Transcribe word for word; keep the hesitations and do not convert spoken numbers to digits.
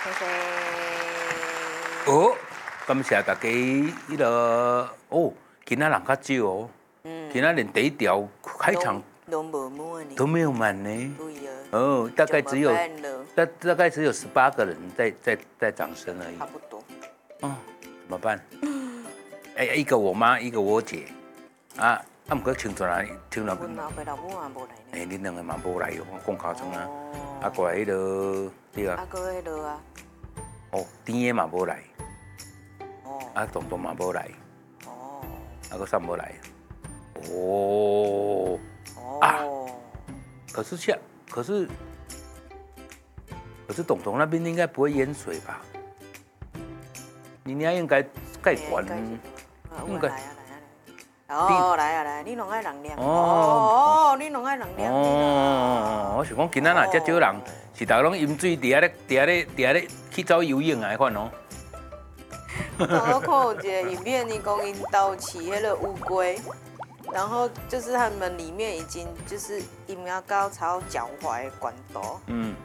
哦，感谢大家迄个哦，今仔人较少哦，嗯，今仔连第一条开场都没满呢， 都没有满呢。 对呀。 哦，大概只有大大概只有十八个人在在在掌声而已。 差不多。 哦，怎么办？哎，一个我妈，一个我姐，啊，啊，唔过请出来，请来。 阮老爸老母也无来呢。 哎，恁两个嘛无来，我讲考场啊，啊过来迄个对啊。 啊，过迄落啊。 哦，甜的嘛无来。 哦。 啊，东东嘛无来。 哦。 啊，个啥无来？哦。啊。可是下，可是，可是东东那边应该不会淹水吧？你家应该盖管。 应该。哦，来啊来，你拢爱人念。哦，你拢爱人念。 哦，我想讲今仔若遮少人，是大家拢饮水，伫遐咧，伫遐咧，伫遐咧去走游泳啊，款哦。 我看有一个影片，你讲因兜饲迄个乌龟，然后就是他们里面已经就是饮料高超脚踝管道，嗯，